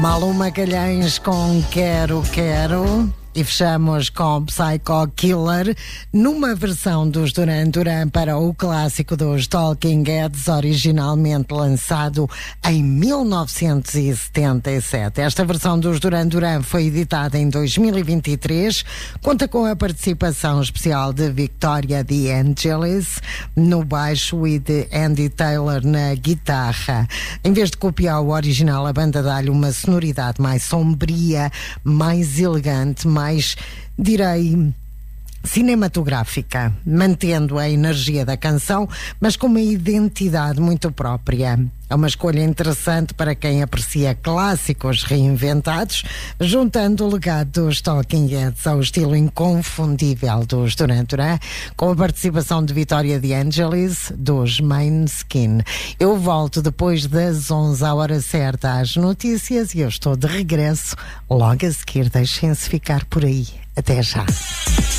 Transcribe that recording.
Malu Magalhães com Quero Quero. E fechamos com Psycho Killer, numa versão dos Duran Duran para o clássico dos Talking Heads, originalmente lançado em 1977. Esta versão dos Duran Duran foi editada em 2023, conta com a participação especial de Victoria De Angelis no baixo e de Andy Taylor na guitarra. Em vez de copiar o original, a banda dá-lhe uma sonoridade mais sombria, mais elegante, mais, direi, cinematográfica, mantendo a energia da canção, mas com uma identidade muito própria. É uma escolha interessante para quem aprecia clássicos reinventados, juntando o legado dos Talking Heads ao estilo inconfundível dos Duran Duran, com a participação de Victoria De Angelis, dos Måneskin. Eu volto depois das 11 à hora certa às notícias e eu estou de regresso logo a seguir. Deixem-se ficar por aí. Até já.